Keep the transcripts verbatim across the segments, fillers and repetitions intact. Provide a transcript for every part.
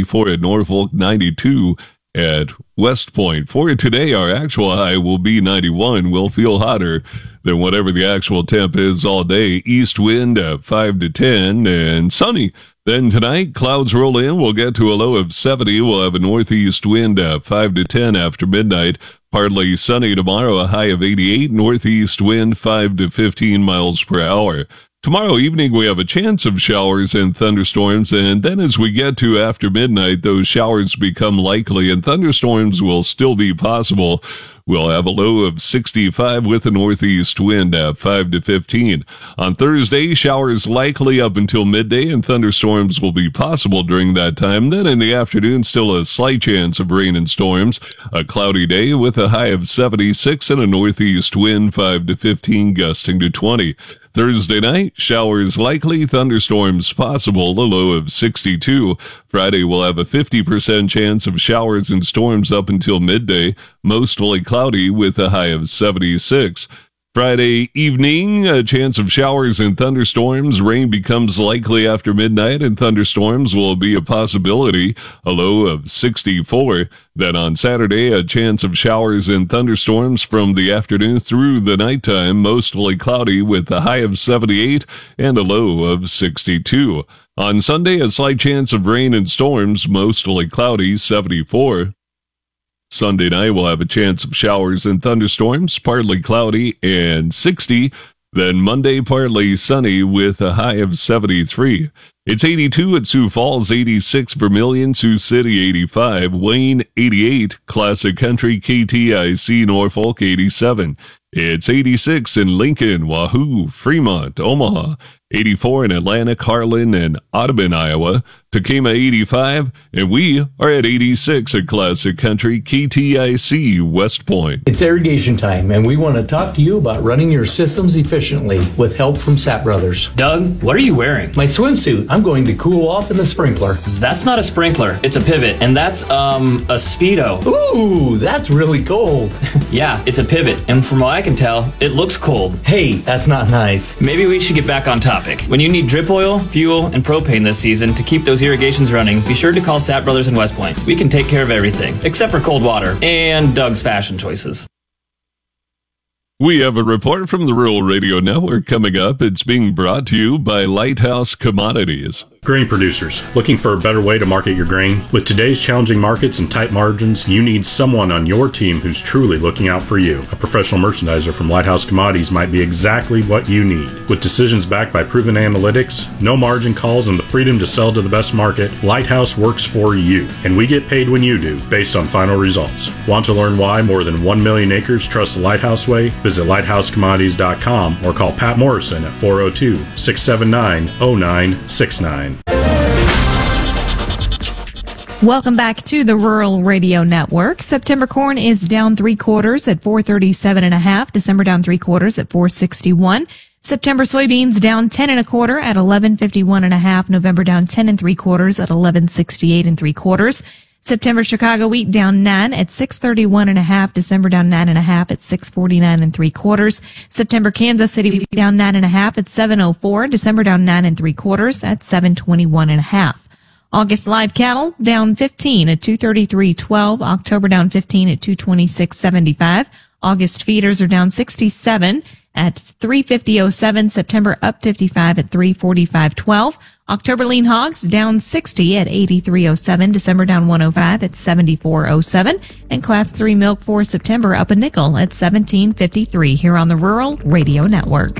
eighty-four at Norfolk, ninety-two at West Point. For today, our actual high will be ninety-one. We'll feel hotter than whatever the actual temp is all day. East wind at five to ten and sunny. Then tonight, clouds roll in. We'll get to a low of seventy. We'll have a northeast wind at five to ten after midnight. Partly sunny tomorrow, a high of eighty-eight. Northeast wind five to fifteen miles per hour. Tomorrow evening, we have a chance of showers and thunderstorms, and then as we get to after midnight, those showers become likely, and thunderstorms will still be possible. We'll have a low of sixty-five with a northeast wind at five to fifteen. On Thursday, showers likely up until midday, and thunderstorms will be possible during that time. Then in the afternoon, still a slight chance of rain and storms. A cloudy day with a high of seventy-six and a northeast wind five to fifteen, gusting to twenty. Thursday night, showers likely, thunderstorms possible, a low of sixty-two. Friday, we'll have a fifty percent chance of showers and storms up until midday, mostly cloudy with a high of seventy-six. Friday evening, a chance of showers and thunderstorms. Rain becomes likely after midnight, and thunderstorms will be a possibility, a low of sixty-four. Then on Saturday, a chance of showers and thunderstorms from the afternoon through the nighttime, mostly cloudy with a high of seventy-eight and a low of sixty-two. On Sunday, a slight chance of rain and storms, mostly cloudy, seventy-four. Sunday night, we'll have a chance of showers and thunderstorms, partly cloudy, and sixty. Then Monday, partly sunny with a high of seventy-three. It's eighty-two at Sioux Falls, eighty-six Vermilion, Sioux City, eighty-five, Wayne, eighty-eight, Classic Country, K T I C, Norfolk, eighty-seven. It's eighty-six in Lincoln, Wahoo, Fremont, Omaha, eighty-four in Atlantic, Harlan, and Audubon, Iowa, Takema, eighty-five, and we are at eighty-six at Classic Country, K T I C, West Point. It's irrigation time, and we want to talk to you about running your systems efficiently with help from Sapp Brothers. Doug, what are you wearing? My swimsuit. I'm going to cool off in the sprinkler. That's not a sprinkler. It's a pivot, and that's, um, a Speedo. Ooh, that's really cold. Yeah, it's a pivot, and from what I can tell, it looks cold. Hey, that's not nice. Maybe we should get back on topic. When you need drip oil, fuel, and propane this season to keep those irrigations running, be sure to call Sapp Brothers in West Point. We can take care of everything, except for cold water and Doug's fashion choices. We have a report from the Rural Radio Network coming up. It's being brought to you by Lighthouse Commodities. Grain producers, looking for a better way to market your grain? With today's challenging markets and tight margins, you need someone on your team who's truly looking out for you. A professional merchandiser from Lighthouse Commodities might be exactly what you need. With decisions backed by proven analytics, no margin calls, and the freedom to sell to the best market, Lighthouse works for you. And we get paid when you do, based on final results. Want to learn why more than one million acres trust the Lighthouse way? Visit lighthouse commodities dot com or call Pat Morrison at four oh two, six seven nine, oh nine six nine. Welcome back to the Rural Radio Network. September corn is down three quarters at four thirty-seven and a half. December down three quarters at four sixty-one. September soybeans down ten and a quarter at eleven fifty-one and a half. November down ten and three quarters at eleven sixty-eight and three quarters. September Chicago wheat down nine at six thirty-one and a half. December down nine and a half at six forty-nine and three quarters. September Kansas City down nine and a half at seven oh four. December down nine and three quarters at seven twenty-one and a half. August live cattle down fifteen at two thirty-three twelve. October down fifteen at two twenty-six seventy-five. August feeders are down sixty-seven at three fifty oh seven. September up fifty-five at three forty-five twelve. October lean hogs down sixty at eighty-three oh seven. December down one oh five at seventy-four oh seven. And class three milk for September up a nickel at seventeen fifty-three here on the Rural Radio Network.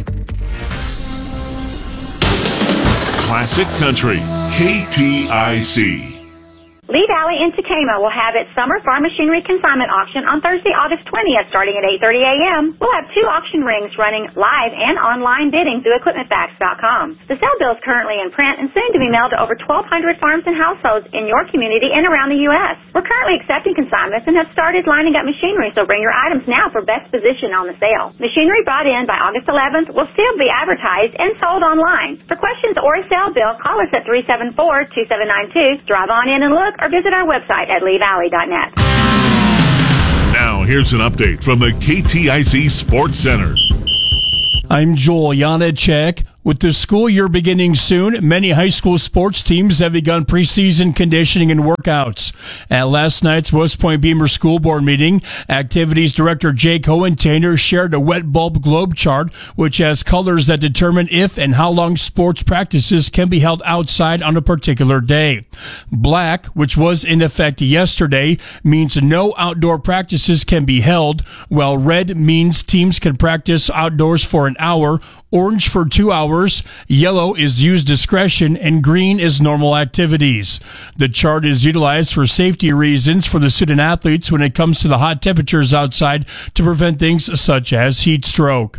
Classic Country, K T I C. Lee Valley in Takema will have its Summer Farm Machinery Consignment Auction on Thursday, August twentieth, starting at eight thirty a.m. We'll have two auction rings running live and online bidding through equipment facts dot com. The sale bill is currently in print and soon to be mailed to over twelve hundred farms and households in your community and around the U S. We're currently accepting consignments and have started lining up machinery, so bring your items now for best position on the sale. Machinery brought in by August eleventh will still be advertised and sold online. For questions or a sale bill, call us at three seven four, two seven nine two, drive on in and look, or visit our website at lee valley dot net. Now, here's an update from the K T I C Sports Center. I'm Joel Janacek. With the school year beginning soon, many high school sports teams have begun preseason conditioning and workouts. At last night's West Point Beamer School Board meeting, Activities Director Jake Hohentainer shared a wet bulb globe chart, which has colors that determine if and how long sports practices can be held outside on a particular day. Black, which was in effect yesterday, means no outdoor practices can be held, while red means teams can practice outdoors for an hour, orange for two hours, yellow is used discretion, and green is normal activities. The chart is utilized for safety reasons for the student athletes when it comes to the hot temperatures outside to prevent things such as heat stroke.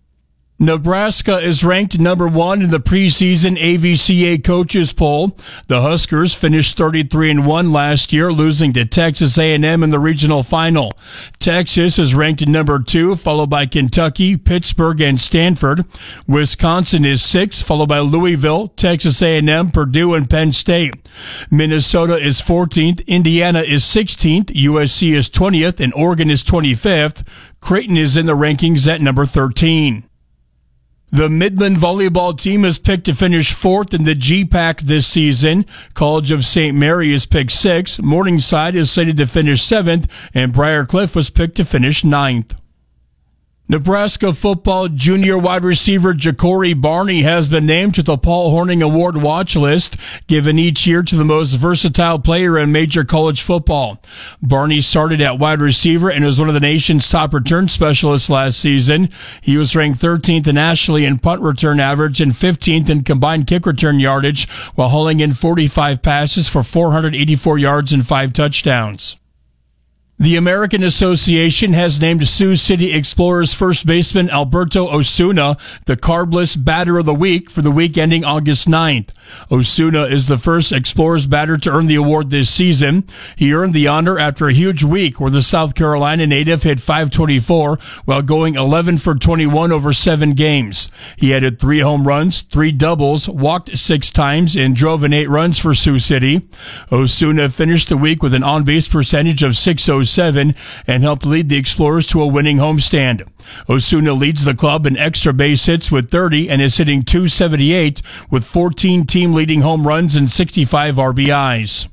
Nebraska is ranked number one in the preseason A V C A coaches poll. The Huskers finished thirty-three and one last year, losing to Texas A and M in the regional final. Texas is ranked number two, followed by Kentucky, Pittsburgh, and Stanford. Wisconsin is sixth, followed by Louisville, Texas A and M, Purdue, and Penn State. Minnesota is fourteenth, Indiana is sixteenth, U S C is twentieth, and Oregon is twenty-fifth. Creighton is in the rankings at number thirteen. The Midland volleyball team is picked to finish fourth in the G PAC this season. College of Saint Mary is picked sixth. Morningside is slated to finish seventh, and Briar Cliff was picked to finish ninth. Nebraska football junior wide receiver Ja'Cory Barney has been named to the Paul Hornung Award watch list, given each year to the most versatile player in major college football. Barney started at wide receiver and was one of the nation's top return specialists last season. He was ranked thirteenth nationally in punt return average and fifteenth in combined kick return yardage, while hauling in forty-five passes for four hundred eighty-four yards and five touchdowns. The American Association has named Sioux City Explorers first baseman Alberto Osuna the Carbless Batter of the Week for the week ending August ninth. Osuna is the first Explorers batter to earn the award this season. He earned the honor after a huge week where the South Carolina native hit five twenty-four while going eleven for twenty-one over seven games. He added three home runs, three doubles, walked six times, and drove in eight runs for Sioux City. Osuna finished the week with an on-base percentage of six oh seven and helped lead the Explorers to a winning homestand. Osuna leads the club in extra base hits with thirty and is hitting two seventy-eight with fourteen team-leading home runs and sixty-five R B Is.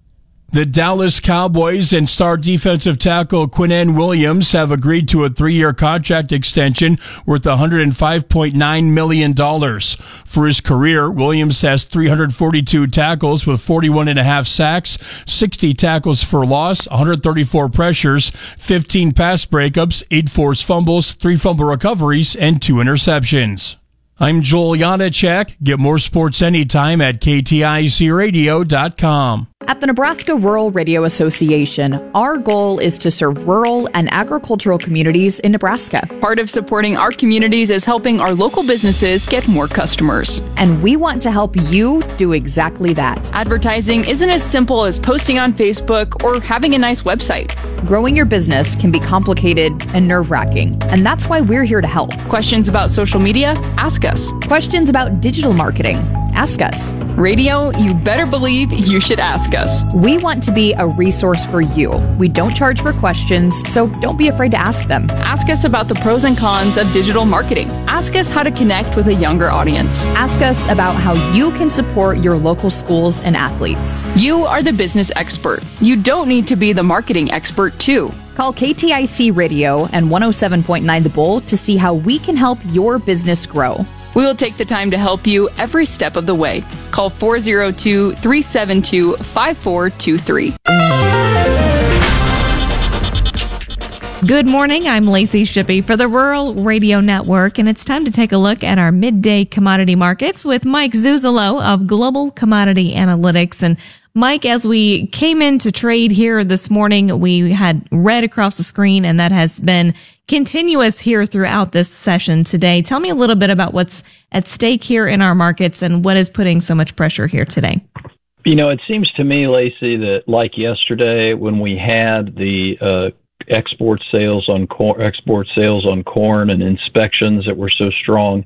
The Dallas Cowboys and star defensive tackle Quinnen Williams have agreed to a three-year contract extension worth one hundred five point nine million dollars. For his career, Williams has three hundred forty-two tackles with forty-one and a half sacks, sixty tackles for loss, one hundred thirty-four pressures, fifteen pass breakups, eight forced fumbles, three fumble recoveries, and two interceptions. I'm Joel Janacek. Get more sports anytime at K T I C radio dot com. At the Nebraska Rural Radio Association, our goal is to serve rural and agricultural communities in Nebraska. Part of supporting our communities is helping our local businesses get more customers. And we want to help you do exactly that. Advertising isn't as simple as posting on Facebook or having a nice website. Growing your business can be complicated and nerve-wracking, and that's why we're here to help. Questions about social media? Ask us. Questions about digital marketing? Ask us. Radio, you better believe you should ask us. We want to be a resource for you. We don't charge for questions, so don't be afraid to ask them. Ask us about the pros and cons of digital marketing. Ask us how to connect with a younger audience. Ask us about how you can support your local schools and athletes. You are the business expert. You don't need to be the marketing expert, too. Call K T I C Radio and one oh seven point nine The Bull to see how we can help your business grow. We will take the time to help you every step of the way. Call four oh two, three seven two, five four two three. Good morning. I'm Lacey Shippey for the Rural Radio Network, and it's time to take a look at our midday commodity markets with Mike Zuzolo of Global Commodity Analytics. And Mike, as we came into trade here this morning, we had red across the screen, and that has been continuous here throughout this session today. Tell me a little bit about what's at stake here in our markets and what is putting so much pressure here today. You know, it seems to me, Lacey, that like yesterday when we had the uh, export sales on corn, export sales on corn and inspections that were so strong,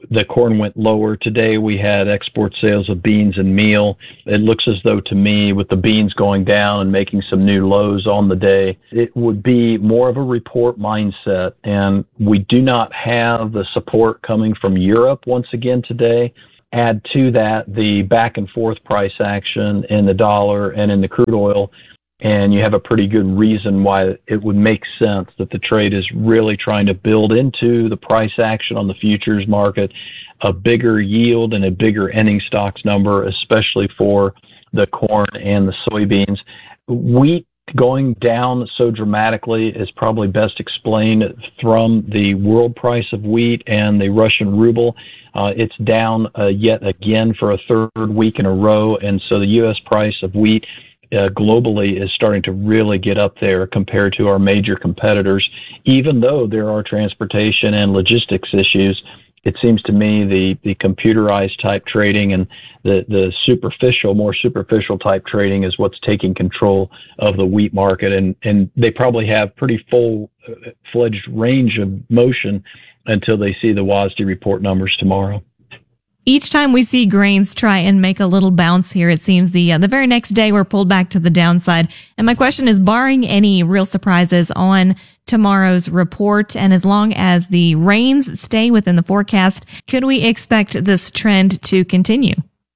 the corn went lower. Today we had export sales of beans and meal. It looks as though, to me, with the beans going down and making some new lows on the day, it would be more of a report mindset. And we do not have the support coming from Europe once again today. Add to that the back and forth price action in the dollar and in the crude oil, and you have a pretty good reason why it would make sense that the trade is really trying to build into the price action on the futures market a bigger yield and a bigger ending stocks number, especially for the corn and the soybeans. Wheat going down so dramatically is probably best explained from the world price of wheat and the Russian ruble. Uh, it's down uh, yet again for a third week in a row, and so the U S price of wheat Uh, globally is starting to really get up there compared to our major competitors. Even though there are transportation and logistics issues, it seems to me the, the computerized type trading and the, the superficial, more superficial type trading is what's taking control of the wheat market. And, and they probably have pretty full-fledged range of motion until they see the W A S D report numbers tomorrow. Each time we see grains try and make a little bounce here, it seems the uh, the very next day we're pulled back to the downside. And my question is, barring any real surprises on tomorrow's report, and as long as the rains stay within the forecast, could we expect this trend to continue?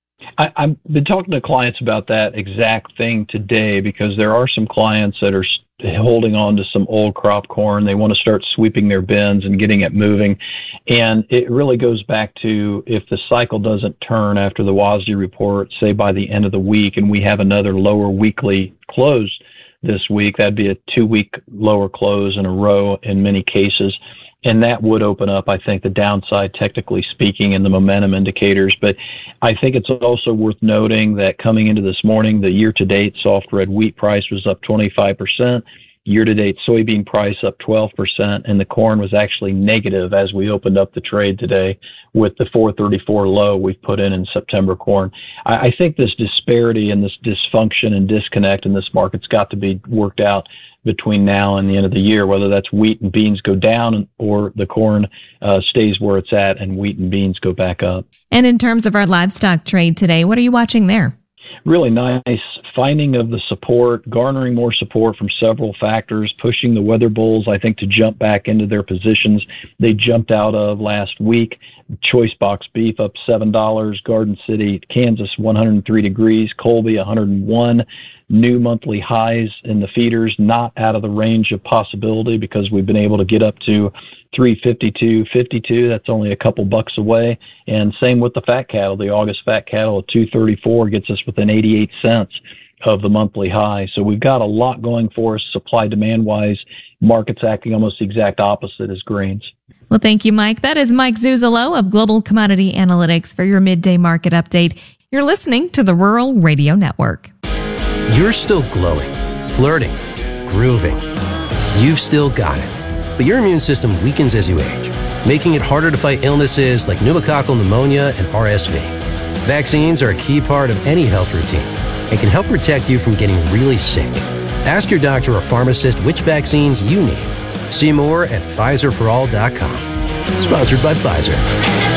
I, I've been talking to clients about that exact thing today, because there are some clients that are holding on to some old crop corn. They want to start sweeping their bins and getting it moving. And it really goes back to, if the cycle doesn't turn after the W A S D report, say by the end of the week, and we have another lower weekly close this week, that'd be a two-week lower close in a row in many cases. And that would open up, I think, the downside, technically speaking, in the momentum indicators. But I think it's also worth noting that coming into this morning, the year-to-date soft red wheat price was up twenty-five percent. Year-to-date soybean price up twelve percent. And the corn was actually negative as we opened up the trade today with the four thirty-four low we've put in in September corn. I, I think this disparity and this dysfunction and disconnect in this market's got to be worked out between now and the end of the year, whether that's wheat and beans go down or the corn uh, stays where it's at and wheat and beans go back up. And in terms of our livestock trade today, what are you watching there? Really nice finding of the support, garnering more support from several factors, pushing the weather bulls, I think, to jump back into their positions they jumped out of last week. Choice box beef up seven dollars, Garden City, Kansas, one hundred three degrees, Colby, one hundred one. New monthly highs in the feeders, not out of the range of possibility, because we've been able to get up to three fifty-two fifty-two. That's only a couple bucks away. And same with the fat cattle. The August fat cattle at two thirty-four gets us within eighty-eight cents of the monthly high. So we've got a lot going for us supply demand wise. Markets acting almost the exact opposite as grains. Well, thank you, Mike. That is Mike Zuzolo of Global Commodity Analytics for your midday market update. You're listening to the Rural Radio Network. You're still glowing, flirting, grooving. You've still got it. But your immune system weakens as you age, making it harder to fight illnesses like pneumococcal pneumonia and R S V. Vaccines are a key part of any health routine and can help protect you from getting really sick. Ask your doctor or pharmacist which vaccines you need. See more at Pfizer for all dot com. Sponsored by Pfizer.